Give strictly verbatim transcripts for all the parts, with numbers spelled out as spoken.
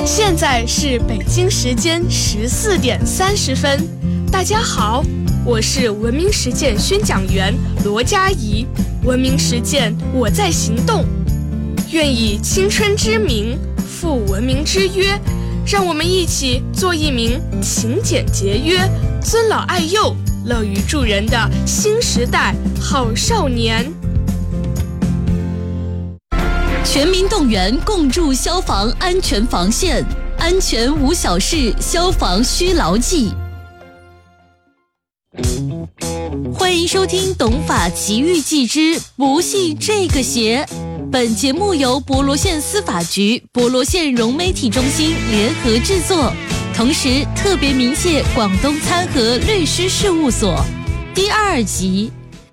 现在是北京时间十四点三十分。大家好，我是文明实践宣讲员罗佳怡。文明实践，我在行动。愿以青春之名负文明之约，让我们一起做一名勤俭节约、尊老爱幼、乐于助人的新时代好少年。 全民动员，共筑消防安全防线，安全无小事，消防需牢记。欢迎收听《懂法奇遇记之不系这个鞋》。本节目由博罗县司法局、博罗县融媒体中心联合制作，同时特别鸣谢广东参合律师事务所。第二集。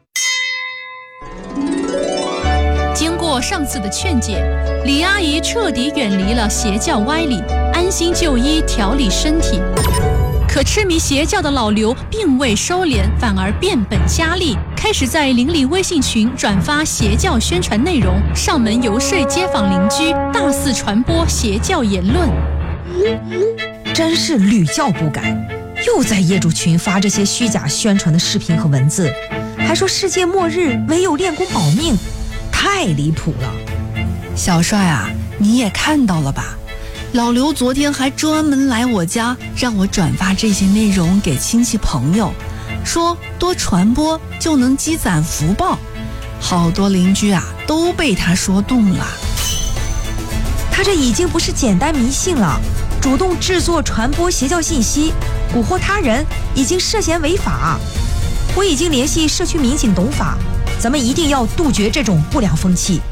经过上次的劝解，李阿姨彻底远离了邪教歪理，安心就医调理身体。可痴迷邪教的老刘并未收敛，反而变本加厉，开始在邻里微信群转发邪教宣传内容，上门游说街坊邻居，大肆传播邪教言论。 真是屡教不改，又在业主群发这些虚假宣传的视频和文字，还说世界末日唯有练功保命，太离谱了。 小帅啊，你也看到了吧？老刘昨天还专门来我家，让我转发这些内容给亲戚朋友，说多传播就能积攒福报。好多邻居啊都被他说动了。 他这已经不是简单迷信了，主动制作传播邪教信息，蛊惑他人，已经涉嫌违法。我已经联系社区民警懂法，咱们一定要杜绝这种不良风气。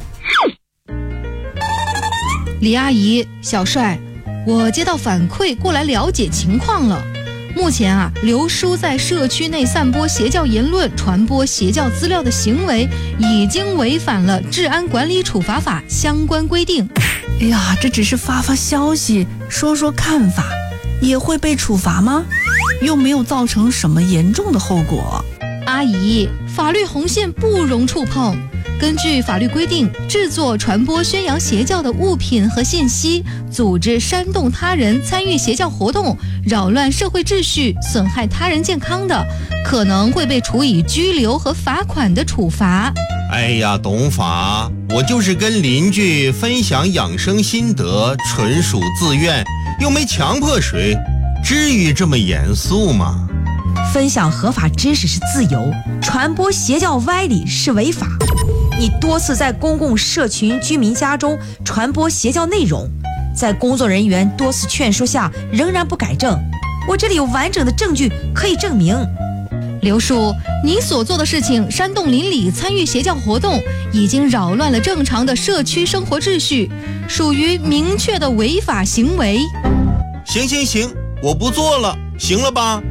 李阿姨，小帅，我接到反馈过来了解情况了。目前啊，刘叔在社区内散播邪教言论、传播邪教资料的行为，已经违反了治安管理处罚法相关规定。 哎呀，这只是发发消息，说说看法，也会被处罚吗？又没有造成什么严重的后果。 阿姨，法律红线不容触碰。根据法律规定，制作、传播、宣扬邪教的物品和信息，组织煽动他人参与邪教活动，扰乱社会秩序，损害他人健康的，可能会被处以拘留和罚款的处罚。 哎呀，懂法，我就是跟邻居分享养生心得，纯属自愿，又没强迫谁，至于这么严肃吗？ 分享合法知识是自由，传播邪教歪理是违法。你多次在公共社群居民家中传播邪教内容，在工作人员多次劝说下仍然不改正，我这里有完整的证据可以证明。 刘叔，你所做的事情煽动邻里参与邪教活动，已经扰乱了正常的社区生活秩序，属于明确的违法行为。 行行行，我不做了，行了吧？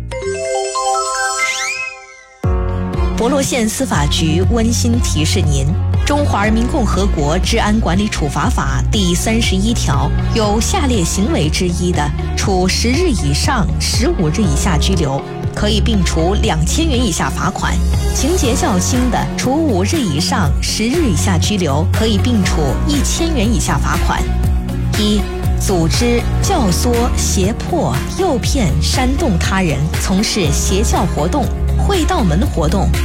博罗县司法局温馨提示您：中华人民共和国治安管理处罚法第三十一条，有下列行为之一的，处十日以上十五日以下拘留，可以并处两千元以下罚款；情节较轻的，处五日以上十日以下拘留，可以并处一千元以下罚款。一、组织、教唆、胁迫、诱骗、煽动他人从事邪教活动、会道门活动